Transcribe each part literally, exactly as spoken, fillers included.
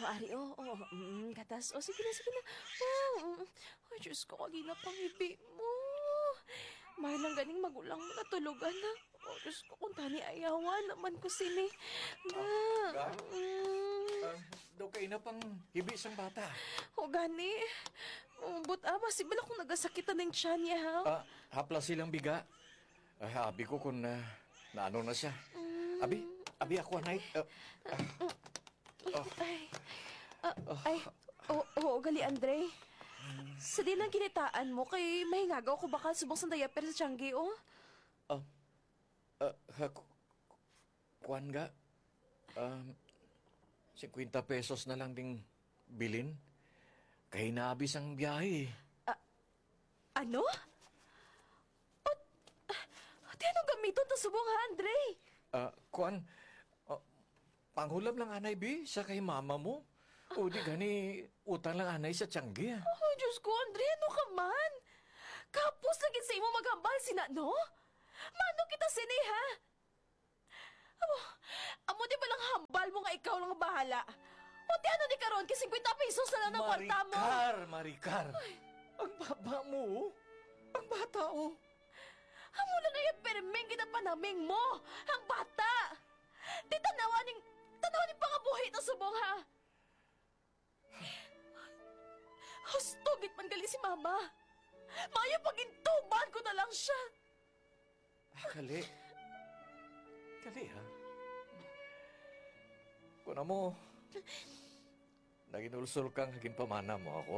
Ari, oo. Oh, oh. Mm, gatas. O, oh, sige na, sige na. Oh, mm. Ay, Diyos ko, kagina pang ibi mo. Mahal lang ganing magulang mo natulugan na. Oh, Diyos ko, kung tani ayawan naman ko sini. Na, Ga? mm. Uh, daw kayo na pang hibi sang bata. O, gani. Oh, but, ah, masibala kung nagasakitan ng tiyan niya, ha? Ah, hapla silang biga. Ay, abi ko kung na, naano na siya. Mm. Abi, abi ako, anay. Uh, uh, Ay, ah, ay, oo, oh, gali, Andre. Sa din ang kinitaan mo, kay mahingagaw ko baka subong sa diaper sa Tianggi, oh. uh, uh, ha, ku- kuwan ga. Um, fifty pesos na lang ding bilin. Kay naabis ang biyahe. Ano? O, di anong gamiton to subong, ha, Andre? Ah, kuwan, uh, panghulam lang anay, bi, sa kay mama mo. O di gani, utang lang anay sa Tianggi, ah. Oh, Diyos ko, Andre, ano ka man? Kapos lagi sa imo maghambal, sina, no? Mano kita sini, ha? Amo, amo di ba lang hambal mo nga ikaw lang bahala? O di ano di karon kasi fifty pesos na lang ng kwarta mo? Maricar, Maricar. Ang baba mo, oh. Ang bata, oh. Amo na na yung perming kita panaming mo! Ang bata! Di tanawaning, tanawaning pangabuhi na subong, ha? Hustugit man gali si mama. Maya pagintuban ko na lang siya. Ah, kali. Kali, ha? Kuna mo, naginulsul kang haging pamana mo ako.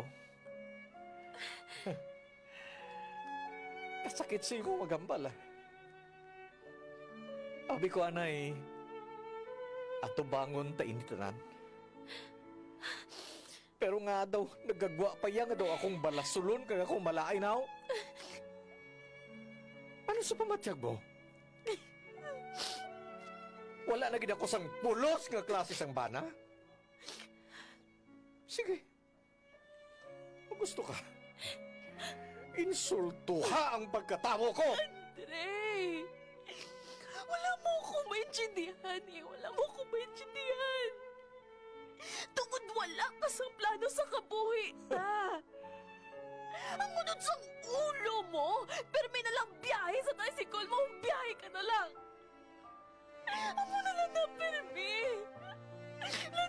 Kasakit sa imo magambal, ah. Abi ko, anay, ato bangon ta initanan. Pero nga daw, nagagwa pa yan nga daw akong balasulon kaya akong malaay na ako. Ano sa pamatyag mo? Wala na gid ako sang pulos nga klase sang bana? Sige. Kung gusto ka, insultuha ang pagkatao ko! Andre! Wala mo akong maintindihan eh. Wala mo akong maintindihan. Tungod wala ka sa plano sa kabuhi ta. Ang munod sa ulo mo, pero may nalang biyahe sa tricycle mo, biyahe ka na lang. Amo na lang na, Permi.